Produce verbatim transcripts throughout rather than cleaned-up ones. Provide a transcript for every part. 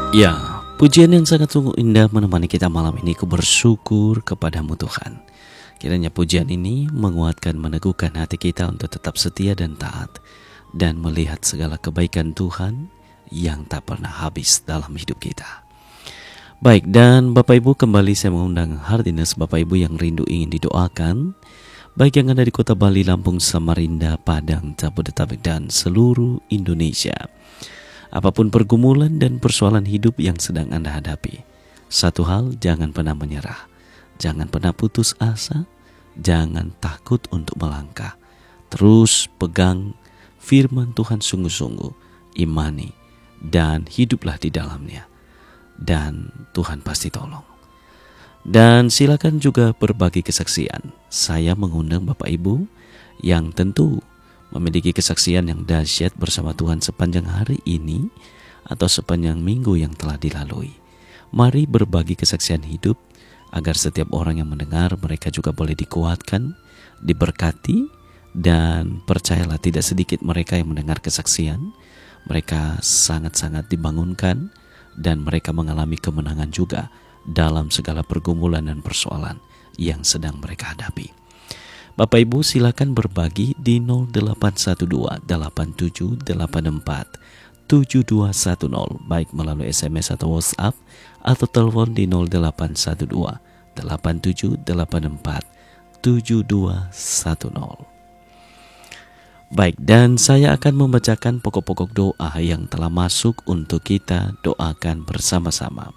Ya, pujian yang sangat sungguh indah menemani kita malam ini. Ku bersyukur kepadamu Tuhan. Kiranya pujian ini menguatkan, meneguhkan hati kita untuk tetap setia dan taat, dan melihat segala kebaikan Tuhan yang tak pernah habis dalam hidup kita. Baik, dan Bapak Ibu, kembali saya mengundang Hardiness Bapak Ibu yang rindu ingin didoakan, baik yang ada di kota Bali, Lampung, Samarinda, Padang, Jabodetabek, dan seluruh Indonesia. Apapun pergumulan dan persoalan hidup yang sedang Anda hadapi, satu hal, jangan pernah menyerah. Jangan pernah putus asa, jangan takut untuk melangkah. Terus pegang firman Tuhan sungguh-sungguh, imani, dan hiduplah di dalamnya. Dan Tuhan pasti tolong. Dan silakan juga berbagi kesaksian. Saya mengundang Bapak Ibu yang tentu memiliki kesaksian yang dahsyat bersama Tuhan sepanjang hari ini atau sepanjang minggu yang telah dilalui. Mari berbagi kesaksian hidup agar setiap orang yang mendengar mereka juga boleh dikuatkan, diberkati, dan percayalah tidak sedikit mereka yang mendengar kesaksian. Mereka sangat-sangat dibangunkan dan mereka mengalami kemenangan juga dalam segala pergumulan dan persoalan yang sedang mereka hadapi. Bapak Ibu silakan berbagi di nol delapan satu dua delapan tujuh delapan empat tujuh dua satu nol, baik melalui S M S atau WhatsApp, atau telepon di nol delapan satu dua delapan tujuh delapan empat tujuh dua satu nol. Baik, dan saya akan membacakan pokok-pokok doa yang telah masuk untuk kita doakan bersama-sama.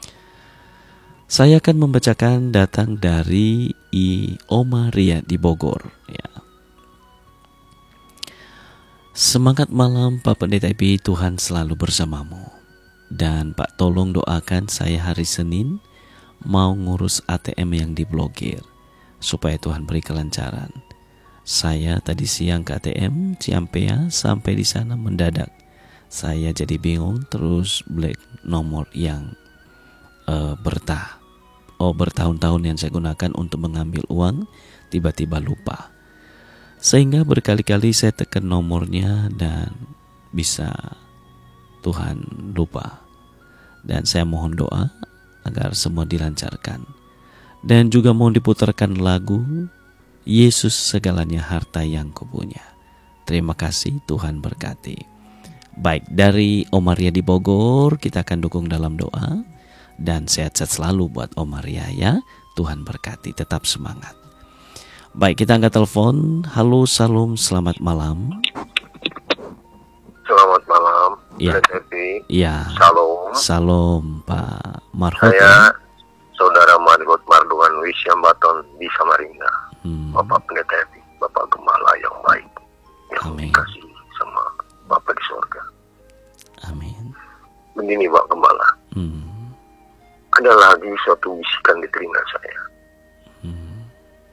Saya akan membacakan datang dari I Oma Ria di Bogor. Ya. Semangat malam Pak Pendeta Epi, Tuhan selalu bersamamu. Dan Pak tolong doakan saya hari Senin mau ngurus A T M yang diblokir, supaya Tuhan beri kelancaran. Saya tadi siang ke A T M Ciampea, sampai di sana mendadak. Saya jadi bingung, terus black nomor yang uh, bertah. Oh, bertahun-tahun yang saya gunakan untuk mengambil uang, tiba-tiba lupa. Sehingga berkali-kali saya tekan nomornya dan bisa Tuhan lupa. Dan saya mohon doa agar semua dilancarkan. Dan juga mohon diputarkan lagu Yesus segalanya harta yang kupunya. Terima kasih, Tuhan berkati. Baik, dari Om Maria di Bogor kita akan dukung dalam doa. Dan sehat-sehat selalu buat Om Maria ya. Tuhan berkati, tetap semangat. Baik, kita angkat telepon. Halo, salam, selamat malam. Selamat malam, ya. Ya. Salam. Salam Pak Marhot. Saya ya. Saudara Margot Marduan Wisyambaton di Samarinda. hmm. Bapak Pendeta Epi, Bapak Gembala yang baik, yang Amin. dikasih sama Bapak di surga. Amin. Begini Pak Gembala, hmm. ada lagi suatu bisikan di telinga saya. Hmm.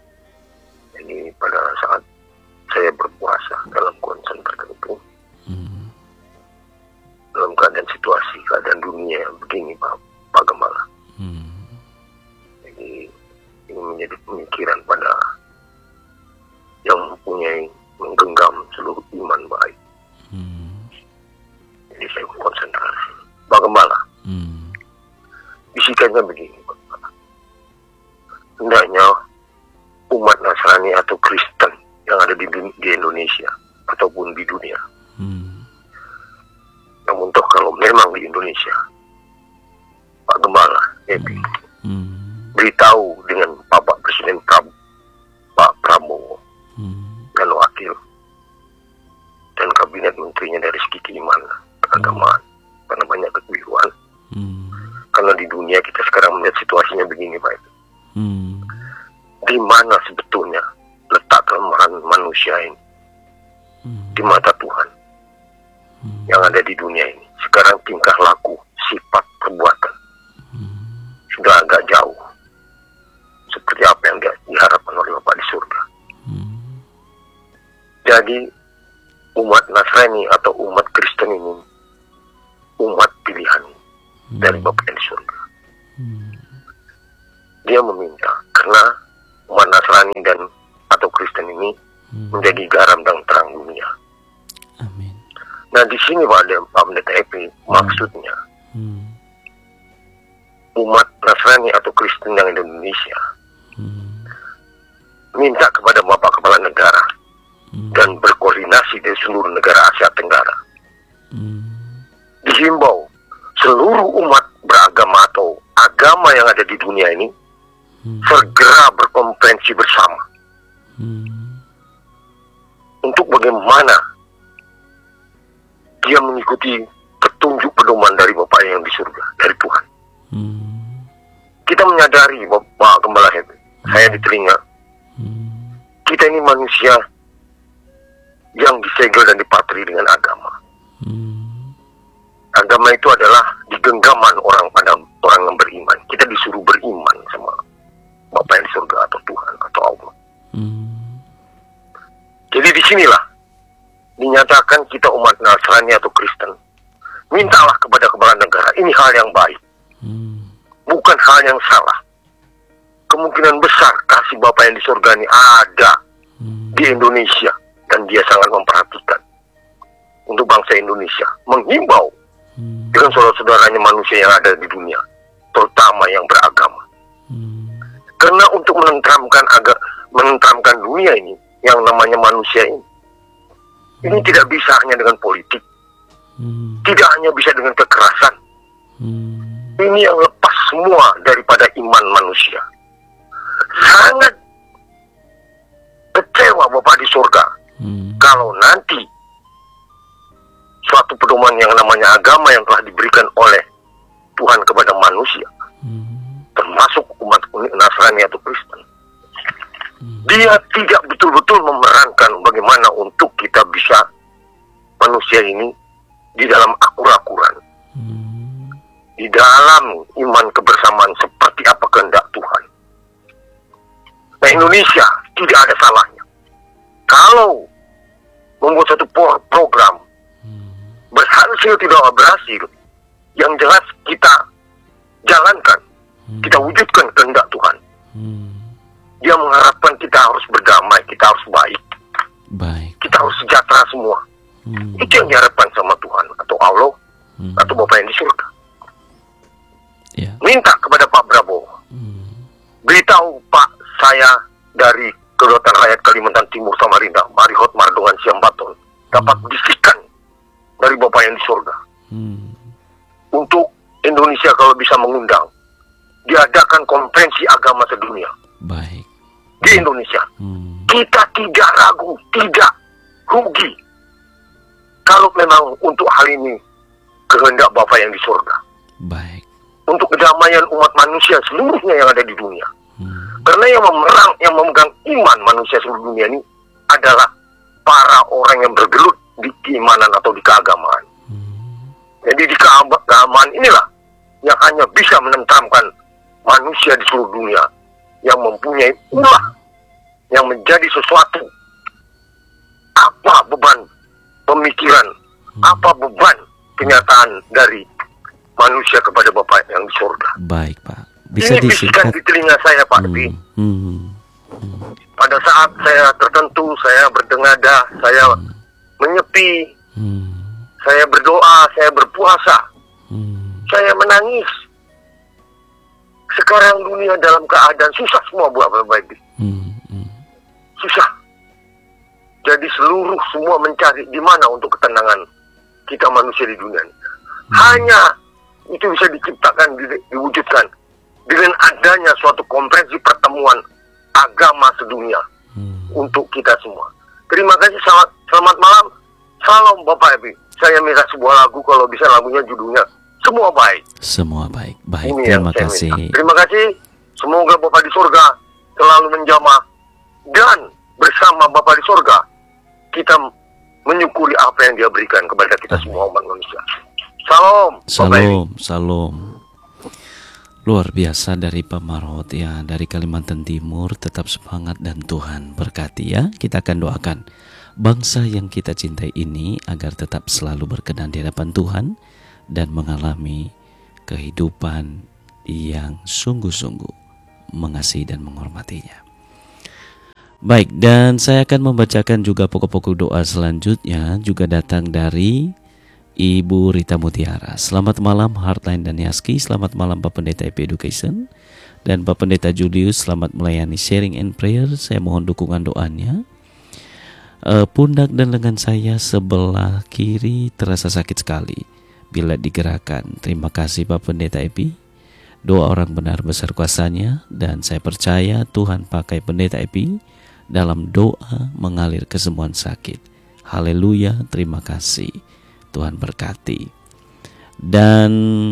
Ini pada saat saya berpuasa dalam konsen tertentu, hmm. dalam keadaan situasi, keadaan dunia yang begini Pak, Pak Gembala. Hmm. Jadi ini menjadi pemikiran pada yang mempunyai menggenggam seluruh iman baik. Hmm. Jadi saya konsentrasi. Pak Gembala, hmm. bisikannya begini, Pak Gembala. Hendaknya umat Nasrani atau Kristen yang ada di, di Indonesia ataupun di dunia. Hmm. Namun toh kalau memang di Indonesia, Pak Gembala, Epi, hmm. beritahu dengan Bapak Presiden Prabowo, Pak Prabowo, hmm. dan wakil dan kabinet menterinya dari segi keimanan, keagamaan, hmm. karena banyak kekeliruan. Hmm. Karena di dunia kita sekarang melihat situasinya begini Pak. Hmm. Di mana sebetulnya letak kelemahan manusia ini hmm. di mata Tuhan hmm. yang ada di dunia ini? Sekarang tingkah laku, sifat, perbuatan hmm. sudah agak jauh seperti apa yang diharapkan oleh Bapak di surga. Hmm. Jadi umat Nasrani atau umat Kristen ini umat pilihan hmm. dari Bapak di surga. Hmm. Dia meminta karena umat Nasrani dan atau Kristen ini hmm. menjadi garam dan terang dunia. Amin. Nah di sini Pak Pendeta Epi, hmm. maksudnya hmm. umat Nasrani atau Kristen yang di Indonesia hmm. minta kepada Bapak Kepala Negara hmm. dan berkoordinasi dari seluruh negara Asia Tenggara. Hmm. Dihimbau seluruh umat beragama atau agama yang ada di dunia ini hmm. segera berkonferensi bersama hmm. untuk bagaimana dia mengikuti petunjuk pedoman dari Bapak yang di surga, dari Tuhan. Hmm. Kita menyadari Bapak Gembala Happy, hmm. saya di telinga, hmm. kita ini manusia yang disegel dan dipatri dengan agama. Hmm. Agama itu adalah digenggaman orang pada orang yang beriman. Kita disuruh beriman sama Bapak yang di surga atau Tuhan atau Allah. Hmm. Jadi disinilah dinyatakan kita umat Nasrani atau Kristen, mintalah kepada kepala negara, ini hal yang baik, hmm. bukan hal yang salah. Kemungkinan besar kasih Bapak yang di surga ini ada hmm. di Indonesia, dan dia sangat memperhatikan untuk bangsa Indonesia, menghimbau hmm. dengan saudara-saudaranya manusia yang ada di dunia, terutama yang beragama. Hmm. Karena untuk menenteramkan agak menenteramkan dunia ini, yang namanya manusia ini, hmm. ini tidak bisa hanya dengan politik, hmm. tidak hanya bisa dengan kekerasan. Hmm. Ini yang lepas semua daripada iman manusia. Sangat kecewa Bapak di surga hmm. kalau nanti suatu pedoman yang namanya agama yang telah diberikan oleh Tuhan kepada manusia, hmm. termasuk umat Nasrani atau Kristen, hmm. dia tidak betul-betul memerankan bagaimana untuk kita bisa manusia ini di dalam akur-akuran, hmm. di dalam iman kebersamaan seperti apa kehendak Tuhan. Nah, Indonesia tidak ada salahnya kalau membuat satu program, berhasil tidak berhasil, yang jelas kita jalankan, hmm. kita wujudkan kehendak Tuhan. Hmm. Dia mengharapkan kita harus berdamai, kita harus baik, baik. kita harus sejahtera semua. Hmm. Itu yang diharapkan sama Tuhan atau Allah hmm. atau Bapak yang di surga. Yeah. Minta kepada Pak Prabowo, hmm. beritahu Pak, saya dari Kedaulatan Rakyat Kalimantan Timur Samarinda, Marihot Mardongan Siambaton, dapat hmm. bisikan dari Bapak yang di surga. Hmm. Untuk Indonesia kalau bisa mengundang, diadakan konferensi agama sedunia. Baik. Di Indonesia. Hmm. Kita tidak ragu, tidak rugi. Kalau memang untuk hal ini kehendak Bapak yang di surga. Baik. Untuk kedamaian umat manusia seluruhnya yang ada di dunia. Hmm. Karena yang memerang, yang memegang iman manusia seluruh dunia ini adalah para orang yang bergelut di keimanan atau di keagamaan. Hmm. Jadi di keagamaan inilah yang hanya bisa menenteramkan manusia di seluruh dunia, yang mempunyai ulah, yang menjadi sesuatu. Apa beban pemikiran, hmm. apa beban kenyataan dari manusia kepada Bapak yang di surga. Baik, Pak. Bisa ini bisikan di telinga saya, Pak. Hmm. Hmm. Hmm. Pada saat saya tertentu, saya berdengadah, saya hmm. menyepi, hmm. saya berdoa, saya berpuasa, hmm. saya menangis. Sekarang dunia dalam keadaan susah semua buat baik. Hmm. Hmm. Susah. Jadi seluruh semua mencari di mana untuk ketenangan kita manusia di dunia ini. Hmm. Hanya itu bisa diciptakan, di, diwujudkan dengan adanya suatu konferensi pertemuan agama sedunia hmm. untuk kita semua. Terima kasih, selamat, selamat malam. Salam Bapak Ebi. Saya minta sebuah lagu, kalau bisa lagunya judulnya Semua Baik. Semua Baik. Baik, ini terima kasih. Minta. Terima kasih. Semoga Bapak di surga selalu menjamah, dan bersama Bapak di surga kita menyukuri apa yang Dia berikan kepada kita Amin. Semua umat manusia. Salam. Salam. Salam. Luar biasa dari Pak Marhot ya, dari Kalimantan Timur. Tetap semangat dan Tuhan berkati ya. Kita akan doakan bangsa yang kita cintai ini agar tetap selalu berkenan di hadapan Tuhan dan mengalami kehidupan yang sungguh-sungguh mengasihi dan menghormatinya. Baik, dan saya akan membacakan juga pokok-pokok doa selanjutnya, juga datang dari Ibu Rita Mutiara. Selamat malam Heartline dan Yaski. Selamat malam Pak Pendeta E P Education dan Pak Pendeta Julius. Selamat melayani sharing and prayer. Saya mohon dukungan doanya. Uh, pundak dan lengan saya sebelah kiri terasa sakit sekali bila digerakkan. Terima kasih Pak Pendeta E P. Doa orang benar besar kuasanya, dan saya percaya Tuhan pakai Pendeta E P dalam doa mengalir kesembuhan sakit. Haleluya, terima kasih. Tuhan berkati. Dan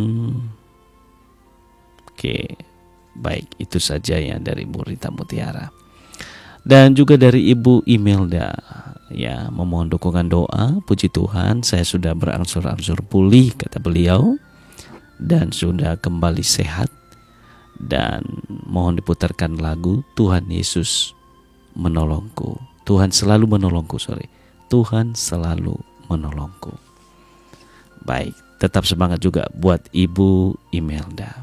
oke, baik, itu saja ya dari Bu Rita Mutiara. Dan juga dari Ibu Imelda, ya, memohon dukungan doa. Puji Tuhan, saya sudah berangsur-angsur pulih, kata beliau, dan sudah kembali sehat. Dan mohon diputarkan lagu Tuhan Yesus menolongku. Tuhan selalu menolongku, sorry. Tuhan selalu menolongku. Baik, tetap semangat juga buat Ibu Imelda.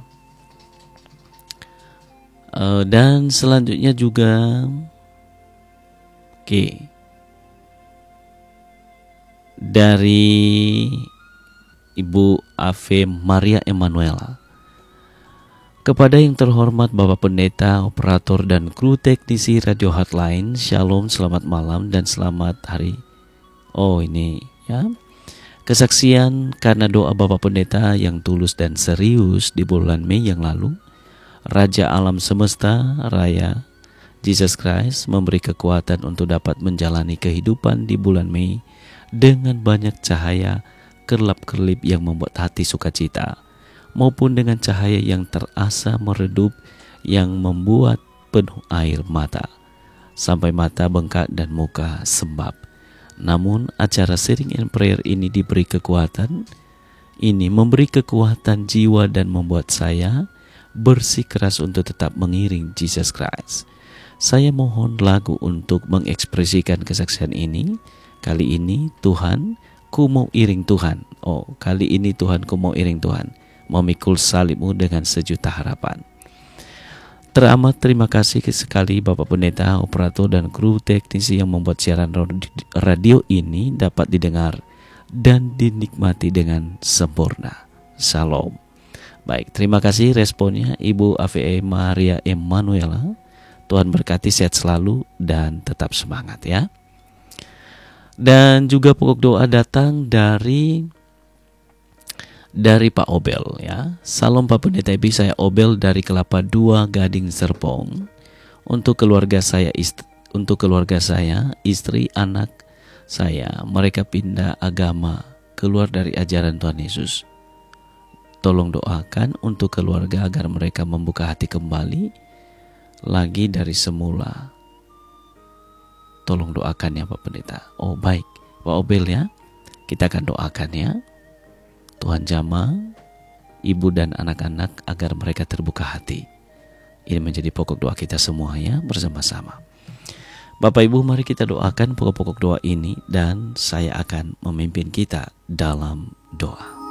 Uh, dan selanjutnya juga, oke, okay, dari Ibu Ave Maria Emanuela. Kepada yang terhormat Bapak Pendeta, operator dan kru teknisi Radio Heartline, Shalom, selamat malam dan selamat hari. Oh ini ya, kesaksian karena doa Bapak Pendeta yang tulus dan serius di bulan Mei yang lalu. Raja alam semesta, Raya Jesus Christ memberi kekuatan untuk dapat menjalani kehidupan di bulan Mei dengan banyak cahaya kerlap-kerlip yang membuat hati sukacita, maupun dengan cahaya yang terasa meredup yang membuat penuh air mata, sampai mata bengkak dan muka sembab. Namun acara sharing and prayer ini diberi kekuatan, ini memberi kekuatan jiwa dan membuat saya bersikeras untuk tetap mengiring Jesus Christ. Saya mohon lagu untuk mengekspresikan kesaksian ini. Kali ini Tuhan, ku mau iring Tuhan. Oh, kali ini Tuhan, ku mau iring Tuhan, memikul salibmu dengan sejuta harapan. Teramat terima kasih sekali Bapak Pendeta, operator dan kru teknisi yang membuat siaran radio ini dapat didengar dan dinikmati dengan sempurna. Shalom. Baik, terima kasih responnya Ibu Ave Maria Emanuela. Tuhan berkati, sehat selalu dan tetap semangat ya. Dan juga pokok doa datang dari dari Pak Obel ya. Salam Pak Pendeta Ibi, saya Obel dari Kelapa Dua, Gading Serpong. Untuk keluarga saya istri, untuk keluarga saya, istri, anak saya, mereka pindah agama, keluar dari ajaran Tuhan Yesus. Tolong doakan untuk keluarga agar mereka membuka hati kembali lagi dari semula. Tolong doakan ya Pak Pendeta. Oh baik Pak Obel ya, kita akan doakan ya. Tuhan jamah ibu dan anak-anak agar mereka terbuka hati. Ini menjadi pokok doa kita semua ya, bersama-sama. Bapak Ibu, mari kita doakan pokok-pokok doa ini dan saya akan memimpin kita dalam doa.